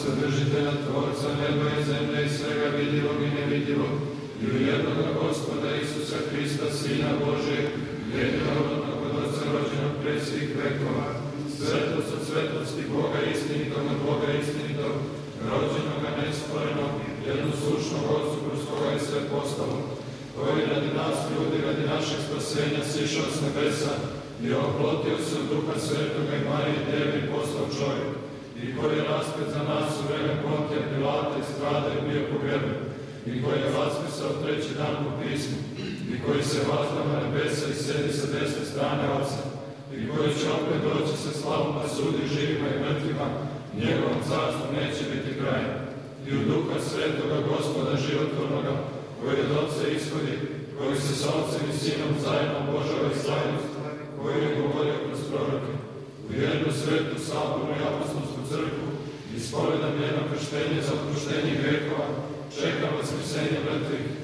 Vsedržitelja, Tvorca neba i zemlje i svega vidljivog i nevidljivog, i u jednoga Gospoda Isusa Hrista, Sina Božijeg, jedinorodnog od Otca rođenog pre svih vekova, svetost od svetosti, Boga istinitog od Boga istinitog, rođenoga nesporenog, jednoslušnog Otcu kroz koga je sve postalo, koji radi nas ljudi, radi našeg spasenja sišao s nebesa i oplotio se od Duha Svetoga i Marije Deve i postao čovjek, i koji je raspet za nas u vreme Pontija Pilata i strada i bio pogreben, i koji je vaskrsao treći dan po pismu, i koji se vazda na nebesa i sedi sa desne strane Otca, i koji će opet doći sa slavom da sudi živima i mrtvima, njegovom carstvu neće biti kraja. I u Duha Svetoga Gospoda životvornoga, koji od Otca ishodi, koji se sa Otcem i Sinom zajedno obožava i slavi, koji je govorio kroz proroke, u jednu svetu sabornu i apostolsku crkvu, ispovedam jedno krštenje za oproštenje grehova, čekam vaskrsenje mrtvih